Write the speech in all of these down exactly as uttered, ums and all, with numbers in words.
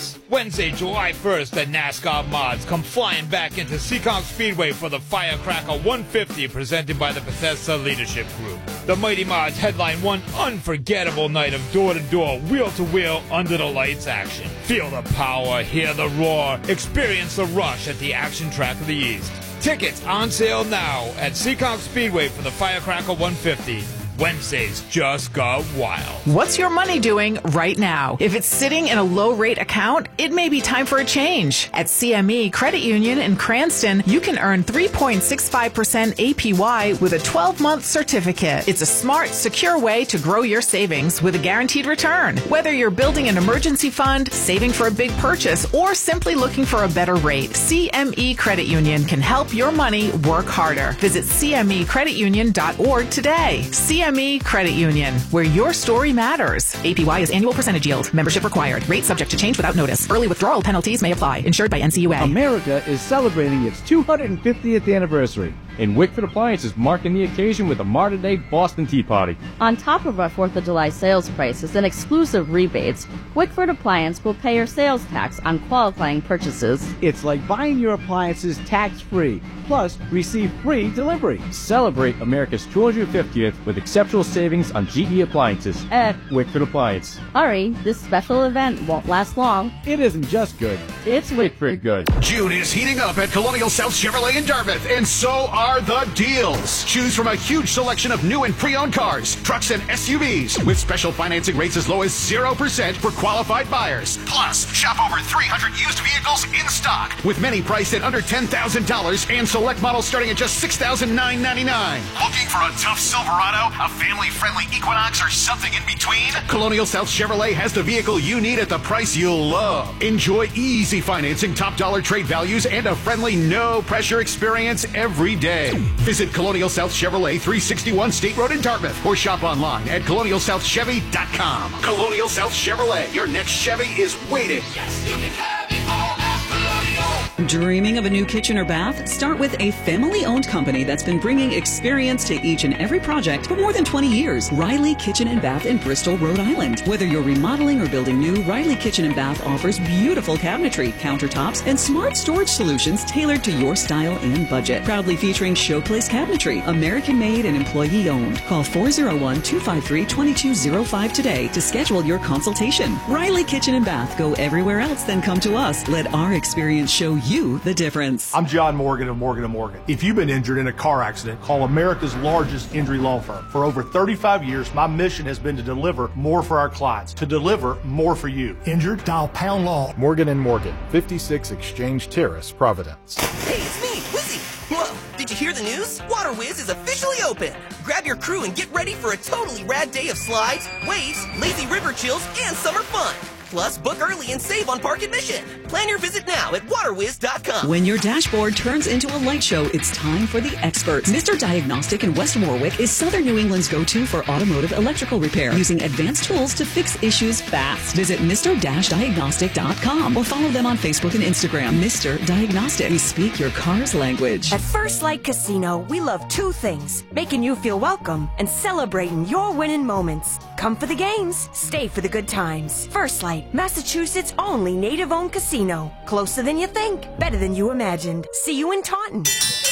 Mods. Wednesday, July first, the NASCAR Mods come flying back into Seekonk Speedway for the Firecracker one fifty presented by the Bethesda Leadership Group. The Mighty Mods headline one unforgettable night of door-to-door, wheel-to-wheel, under-the-lights action. Feel the power, hear the roar, experience the rush at the action track of the East. Tickets on sale now at Seekonk Speedway for the Firecracker one fifty. Wednesdays just got wild. What's your money doing right now? If it's sitting in a low-rate account, it may be time for a change. At C M E Credit Union in Cranston, you can earn three point six five percent A P Y with a twelve-month certificate. It's a smart, secure way to grow your savings with a guaranteed return. Whether you're building an emergency fund, saving for a big purchase, or simply looking for a better rate, C M E Credit Union can help your money work harder. Visit C M E credit union dot org today. C M E Credit Union, where your story matters. A P Y is annual percentage yield. Membership required. Rate subject to change without notice. Early withdrawal penalties may apply. Insured by N C U A. America is celebrating its two hundred fiftieth anniversary, and Wickford Appliance is marking the occasion with a Martyr Day Boston Tea Party. On top of our fourth of July sales prices and exclusive rebates, Wickford Appliance will pay your sales tax on qualifying purchases. It's like buying your appliances tax-free, plus receive free delivery. Celebrate America's two hundred fiftieth with exceptional savings on G E appliances at Wickford Appliance. Hurry, this special event won't last long. It isn't just good, it's Wickford good. June is heating up at Colonial South Chevrolet in Dartmouth, and so are the deals. Choose from a huge selection of new and pre-owned cars, trucks, and S U Vs with special financing rates as low as zero percent for qualified buyers. Plus, shop over three hundred used vehicles in stock, with many priced at under ten thousand dollars and select models starting at just six thousand nine hundred ninety-nine dollars. Looking for a tough Silverado, a family-friendly Equinox, or something in between? Colonial South Chevrolet has the vehicle you need at the price you'll love. Enjoy easy financing, top dollar trade values, and a friendly, no-pressure experience every day. Visit Colonial South Chevrolet, three sixty-one State Road in Dartmouth, or shop online at colonial south chevy dot com. Colonial South Chevrolet, your next Chevy is waiting. Yes, you can have it all at Colonial. Dreaming of a new kitchen or bath? Start with a family-owned company that's been bringing experience to each and every project for more than twenty years. Riley Kitchen and Bath in Bristol, Rhode Island. Whether you're remodeling or building new, Riley Kitchen and Bath offers beautiful cabinetry, countertops, and smart storage solutions tailored to your style and budget. Proudly featuring Showplace Cabinetry, American-made and employee-owned. Call four oh one, two five three, two two oh five today to schedule your consultation. Riley Kitchen and Bath. Go everywhere else, then come to us. Let our experience show you the difference. I'm John Morgan of Morgan and Morgan. If you've been injured in a car accident, call America's largest injury law firm. For over thirty-five years, my mission has been to deliver more for our clients, to deliver more for you. Injured? Dial pound law. Morgan and Morgan, fifty-six Exchange Terrace, Providence. Hey, it's me, Wizzy. Whoa, did you hear the news? WaterWiz is officially open. Grab your crew and get ready for a totally rad day of slides, waves, lazy river chills, and summer fun. Plus, book early and save on park admission. Plan your visit now at water wiz dot com. When your dashboard turns into a light show, it's time for the experts. Mister Diagnostic in West Warwick is Southern New England's go-to for automotive electrical repair, using advanced tools to fix issues fast. Visit Mister Diagnostic dot com or follow them on Facebook and Instagram. Mister Diagnostic. We speak your car's language. At First Light Casino, we love two things: making you feel welcome and celebrating your winning moments. Come for the games, stay for the good times. First Light, Massachusetts' only native-owned casino. Closer than you think, better than you imagined. See you in Taunton.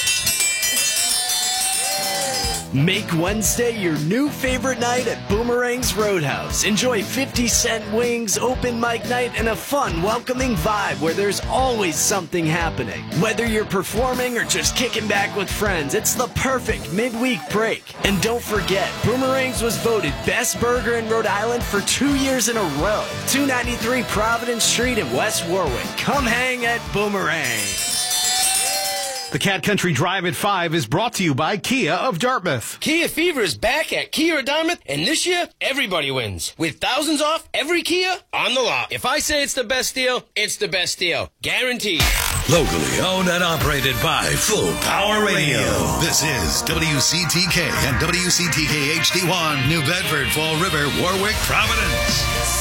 Make Wednesday your new favorite night at Boomerang's Roadhouse. Enjoy fifty cent wings, open mic night, and a fun, welcoming vibe where there's always something happening. Whether you're performing or just kicking back with friends, it's the perfect midweek break. And don't forget, Boomerang's was voted Best Burger in Rhode Island for two years in a row. two ninety-three Providence Street in West Warwick. Come hang at Boomerang. The Cat Country Drive at five is brought to you by Kia of Dartmouth. Kia Fever is back at Kia of Dartmouth, and this year, everybody wins. With thousands off every Kia on the lot. If I say it's the best deal, it's the best deal. Guaranteed. Locally owned and operated by Full Power Radio. This is W C T K and W C T K H D one, New Bedford, Fall River, Warwick, Providence.